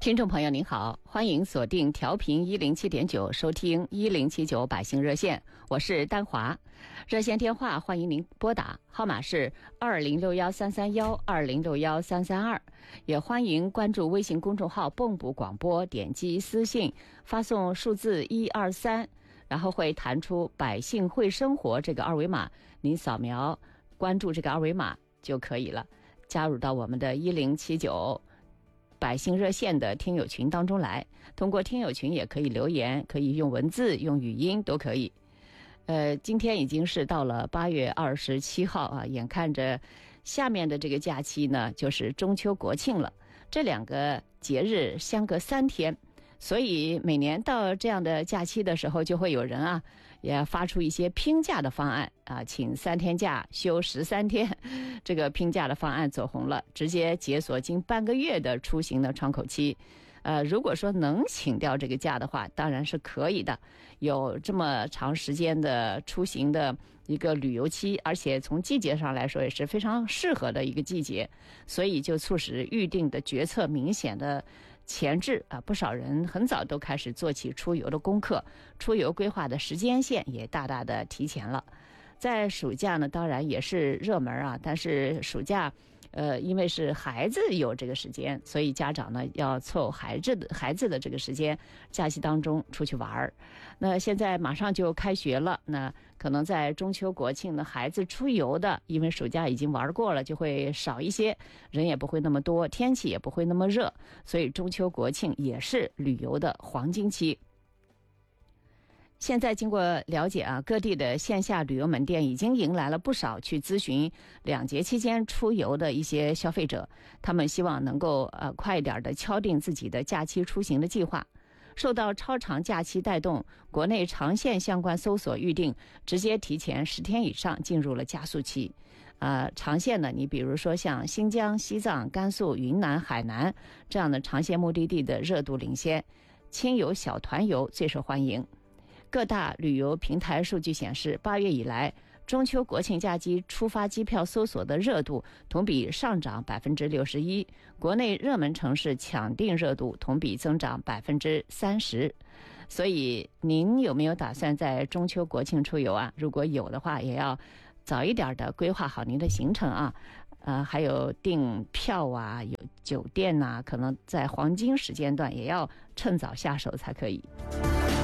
听众朋友您好，欢迎锁定调频107.9收听1079百姓热线，我是丹华。热线电话欢迎您拨打，号码是20613312061332，也欢迎关注微信公众号蚌埠广播，点击私信发送数字123，然后会弹出百姓会生活这个二维码，您扫描关注这个二维码就可以了，加入到我们的1079百姓热线的听友群当中来。通过听友群也可以留言，可以用文字用语音都可以。今天已经是到了8月27号啊，眼看着下面的这个假期呢就是中秋国庆了，这两个节日相隔3天，所以每年到这样的假期的时候，就会有人啊也发出一些拼假的方案啊，请3天假休13天，这个拼假的方案走红了，直接解锁近半个月的出行的窗口期。如果说能请掉这个假的话，当然是可以的。有这么长时间的出行的一个旅游期，而且从季节上来说也是非常适合的一个季节，所以就促使预定的决策明显的前置啊，不少人很早都开始做起出游的功课，出游规划的时间线也大大的提前了。在暑假呢，当然也是热门啊，但是暑假因为是孩子有这个时间，所以家长呢要凑孩子的这个时间，假期当中出去玩。那现在马上就开学了，那可能在中秋国庆的孩子出游的，因为暑假已经玩过了，就会少一些，人也不会那么多，天气也不会那么热，所以中秋国庆也是旅游的黄金期。现在经过了解啊，各地的线下旅游门店已经迎来了不少去咨询2节期间出游的一些消费者，他们希望能够快一点的敲定自己的假期出行的计划。受到超长假期带动，国内长线相关搜索预订直接提前10天以上进入了加速期。长线呢，你比如说像新疆、西藏、甘肃、云南、海南这样的长线目的地的热度领先，亲友小团游最受欢迎。各大旅游平台数据显示，8月以来，中秋国庆假期出发机票搜索的热度同比上涨61%，国内热门城市抢订热度同比增长30%。所以您有没有打算在中秋国庆出游啊？如果有的话，也要早一点的规划好您的行程啊。还有订票啊，有酒店啊，可能在黄金时间段也要趁早下手才可以。